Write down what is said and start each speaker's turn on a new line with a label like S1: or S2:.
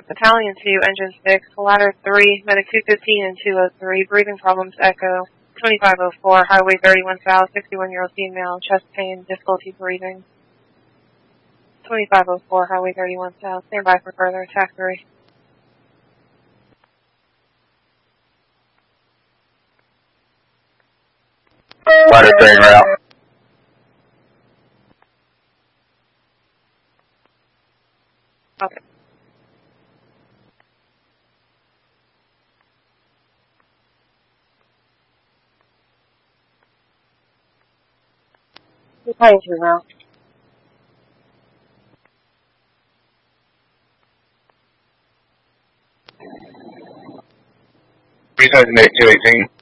S1: Battalion 2, Engine 6, Ladder 3, Medic 215 and 203, breathing problems, Echo. 2504, Highway 31 South, 61-year-old female, chest pain, difficulty breathing. 2504, Highway 31 South, stand by for further attack 3.
S2: Ladder 3 en route.
S1: Okay. Battalion 2 now.
S2: Medic 218.